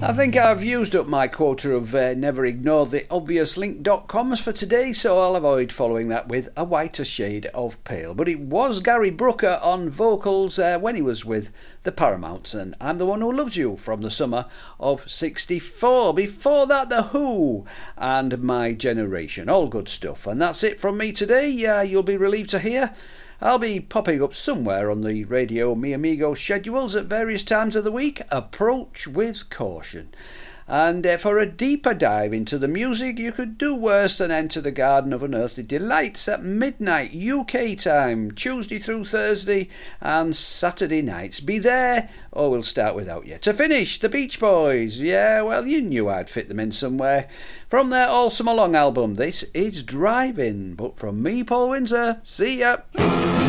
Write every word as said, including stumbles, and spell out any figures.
I think I've used up my quota of uh, never ignore the obvious link dot coms for today, so I'll avoid following that with a whiter shade of pale. But it was Gary Brooker on vocals uh, when he was with the Paramounts, and I'm the One Who Loves You from the summer of sixty-four. Before that, The Who and My Generation. All good stuff. And that's it from me today. Uh, you'll be relieved to hear I'll be popping up somewhere on the Radio Mi Amigo schedules at various times of the week. Approach with caution. And uh, for a deeper dive into the music, you could do worse than enter the Garden of Unearthly Delights at midnight U K time, Tuesday through Thursday and Saturday nights. Be there, or we'll start without you. To finish, the Beach Boys. Yeah, well, you knew I'd fit them in somewhere. From their All Summer Long album, this is Driving. But from me, Paul Windsor, see ya.